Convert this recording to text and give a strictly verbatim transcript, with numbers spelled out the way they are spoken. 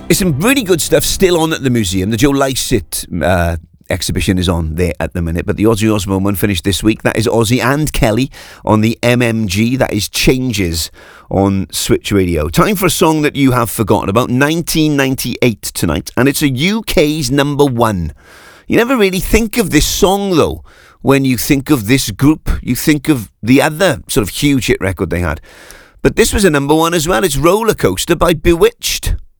There's some really good stuff still on at the museum. The Joe Lycett uh, exhibition is on there at the minute, but the Ozzy Osbourne one finished this week. That is Ozzy and Kelly on the M M G. That is Changes on Switch Radio. Time for a song that you have forgotten about. nineteen ninety-eight tonight, and it's a U K's number one. You never really think of this song, though, when you think of this group. You think of the other sort of huge hit record they had. But this was a number one as well. It's Roller Coaster by Bewitched.